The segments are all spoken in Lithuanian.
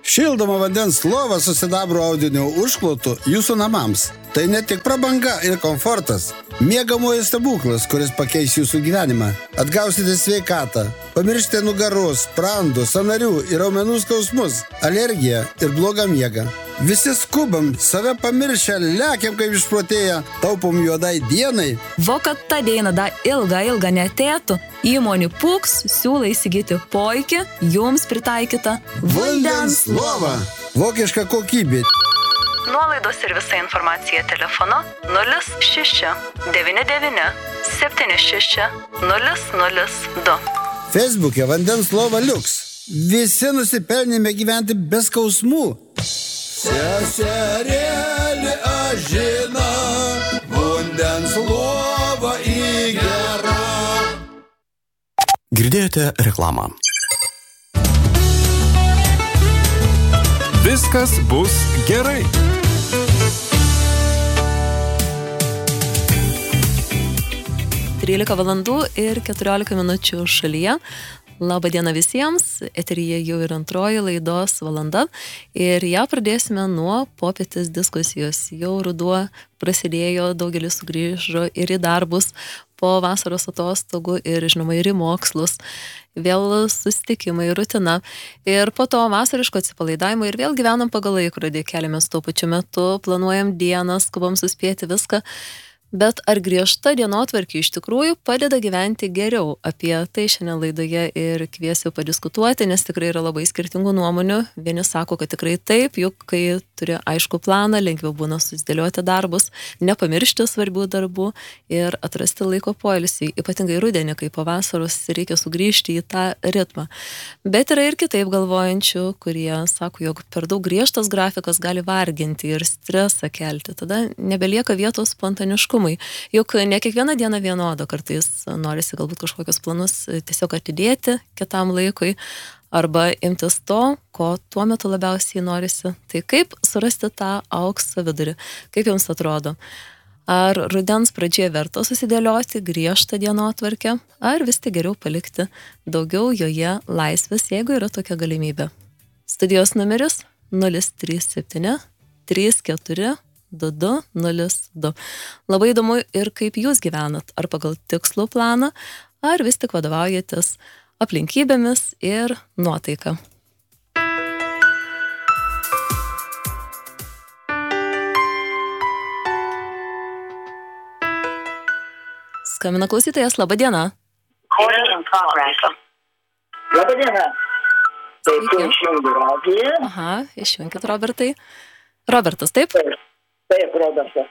Šildoma vandens lova su sidabro audinio užklotu jūsų namams. Tai ne tik prabanga ir komfortas. Miegamojo stebuklas, kuris pakeis jūsų gyvenimą. Atgausite sveikatą. Pamiršite nugaros, sprandų, sąnarių ir raumenų skausmus, alergiją ir blogą miegą. Visi skubam, save pamiršę, lekiam kaip išprotėję, taupom juodai dienai. Kad ta diena da ilga netėtų, įmonių Puks siūlo įsigyti puikią, jums pritaikytą vandens lovą. Vokiška kokybė. Nuolaidos ir visa informacija telefonu 06 99 76 002. Facebook'e vandens lova liuks. Visi nusipelnėme gyventi be skausmų. Seserėlė ažina, vandens lova į gerą. Girdėjote reklamą. Viskas bus gerai. valandų ir 14 minučių šalyje. Labą dieną visiems, eteryje jau ir antroji laidos valanda ir ją pradėsime nuo popietės diskusijos. Jau ruduo prasidėjo, daugelis sugrįžo ir į darbus po vasaros atostogų ir, žinoma, ir į mokslus. Vėl susitikimai, rutina. Ir po to vasariško atsipalaidavimo ir vėl gyvenam pagal laikrodį, keliamės tuo pačiu metu, planuojam dienas, skubam suspėti viską. Bet ar griežta dienotvarkė iš tikrųjų padeda gyventi geriau? Apie tai šiandien laidoje ir kviesiu padiskutuoti, nes tikrai yra labai skirtingų nuomonių. Vieni sako, kad tikrai taip, juk kai turi aišku planą, lengviau būna susidėlioti darbus, nepamiršti svarbių darbų ir atrasti laiko poilsiui, ypatingai rudenį, kai po vasaros reikia sugrįžti į tą ritmą. Bet yra ir kitaip galvojančių, kurie sako, jog per daug griežtas grafikas gali varginti ir stresą kelti. Tada nebelieka vietos spontaniškumui. Juk ne kiekvieną dieną vienodo, kartais norisi galbūt kažkokius planus tiesiog atidėti kitam laikui arba imtis to, ko tuo metu labiausiai norisi. Tai kaip surasti tą auksą vidurį? Kaip jums atrodo? Ar rudens pradžioje verta susidėlioti griežtą dienotvarkę, ar vis tik geriau palikti daugiau joje laisvės, jeigu yra tokia galimybė? Studijos numeris 037 34 2202. Labai įdomu ir kaip jūs gyvenat, ar pagal tikslų planą, ar vis tik vadovaujatės aplinkybėmis ir nuotaika. Skambina klausytojas, laba diena. Labą dieną. Sveiki. Išjungiu radiją. Aha, išjunkit, Robertai. Robertas, taip? Taip, Robertas.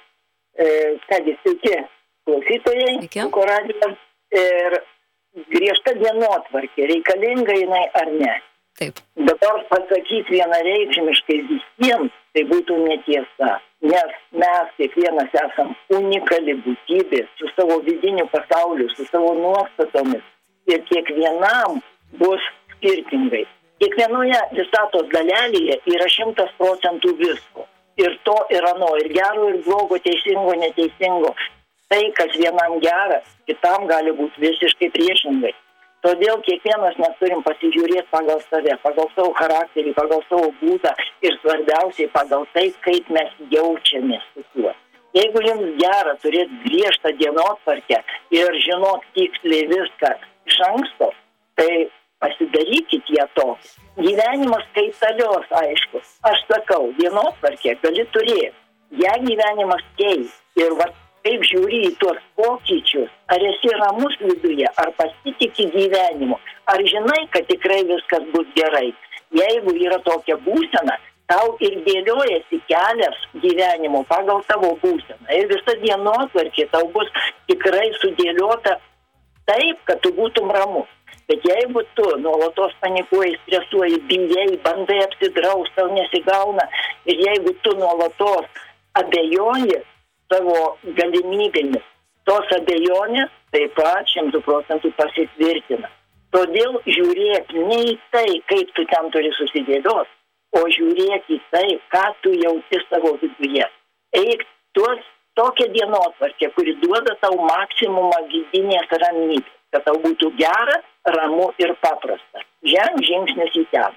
Kągi, sveiki klausytojai, Sveiki. radijos. Ir griežta dienotvarkė, reikalinga jinai ar ne? Taip. Dabar pasakyti vienareikšmiškai visiems, tai būtų netiesa. Nes mes kiekvienas esam unikali būtybė su savo vidiniu pasauliu, su savo nuostatomis. Ir kiekvienam bus skirtingai. Kiekvienoje visatos dalelėje yra 100% visko. Ir to ir ano, ir gero, ir blogo, teisingo, neteisingo. Tai, kas vienam geras, kitam gali būti visiškai priešingai. Todėl kiekvienas mes turim pasižiūrėti pagal save, pagal savo charakterį, pagal savo būdą ir svarbiausiai pagal tai, kaip mes jaučiamės su tuo. Jeigu jums gera turėti griežtą dienotvarkę ir žinot tiksliai viską iš anksto, tai pasidarykit ją tokį. Gyvenimas kaitalios, aišku. Aš sakau, dienotvarkė gali turėti. Ja gyvenimas keis. Ir va, kaip žiūri į tuos pokyčius, ar esi ramus viduje, ar pasitiki gyvenimu, ar žinai, kad tikrai viskas bus gerai. Jeigu yra tokia būsena, tau ir dėliojasi kelias gyvenimo pagal tavo būseną. Ir visa dienotvarkė tau bus tikrai sudėliota taip, kad tu būtum ramus. Bet jeigu tu nuolatos panikuoji, stresuoji, bijai, bandai apsidrausti, tau nesigauna, ir jeigu tu nuolatos abejoji savo galimybėmis, tos abejonės taip pat 100% pasitvirtina. Todėl žiūrėk ne į tai, kaip tu ten turi susidėlioti, o žiūrėk į tai, ką tu jauti savo viduje. Eik tokią dienotvarkę, kuri duoda tau maksimumą vidinės ramybės, kad tau būtų gera, ramu ir paprasta. Ženg žingsnis į ten.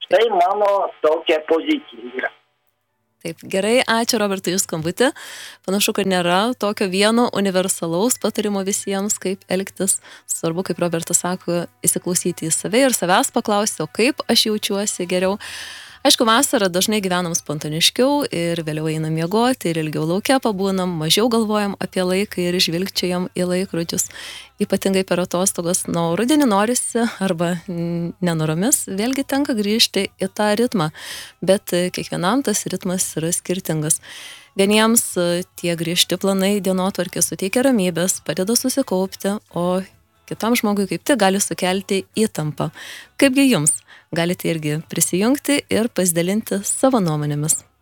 Tai mano tokia pozicija yra. Taip, gerai, ačiū Robertai jūs skambutį. Panašu, kad nėra tokio vieno universalaus patarimo visiems, kaip elgtis. Svarbu, kaip Robertas sako, įsiklausyti į save ir savęs paklausti, o kaip aš jaučiuosi geriau. Aišku, vasarą dažnai gyvenam spontaniškiau ir vėliau einam miegoti ir ilgiau lauke pabūnam, mažiau galvojam apie laiką ir žvilgčiojam į laikrodžius, ypatingai per atostogas. Na, rudenį norisi arba nenoromis, vėlgi tenka grįžti į tą ritmą, bet kiekvienam tas ritmas yra skirtingas. Vieniems tie griežti planai dienotvarkė suteikia ramybės, padeda susikaupti, o kitam žmogui kaip tik gali sukelti įtampą. Kaipgi jums? Galite irgi prisijungti ir pasidalinti savo nuomonėmis.